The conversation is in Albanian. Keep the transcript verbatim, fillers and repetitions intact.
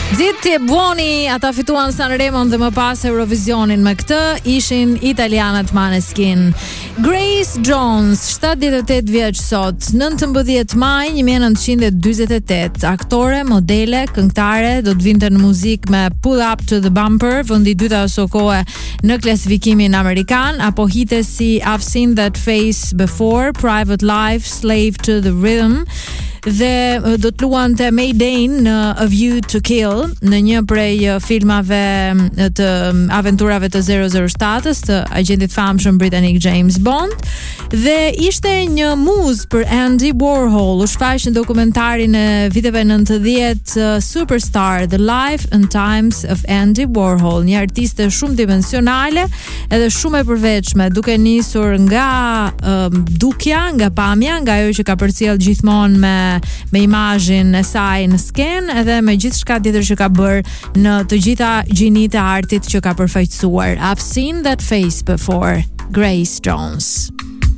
Zitti e buoni, ata fituan Sanremon dhe më pas Eurovisionin me këtë, ishin italianat Maneskin. Grace Jones, shtatëdhjetë e tetë vjeç sot, nëntëmbëdhjetë maj një mijë e nëntëqind e dyzet e tetë, aktore, modele, këngëtare, do të vinte në muzikë me Pull Up to the Bumper, vendi i dytë aso kohë në klasifikimin amerikan, apo hite si I've Seen That Face Before, Private Life, Slave to the Rhythm, dhe do të luante Mayday në A View to Kill në një prej filmave të aventurave të zero zero shtatës të agentit famshëm britanik James Bond, dhe ishte një muzë për Andy Warhol. U shfaq në dokumentarin e viteve nëntëdhjetë Superstar, The Life and Times of Andy Warhol, një artiste shumë dimensionale edhe shumë e përveçme, duke nisur nga um, dukja, nga pamja, nga ajo që ka përcjell gjithmonë me me imazhin e saj në skenë, edhe me gjithë shka tjetër që ka bërë në të gjitha gjinit e artit që ka përfaqësuar. I've Seen That Face Before, Grace Jones.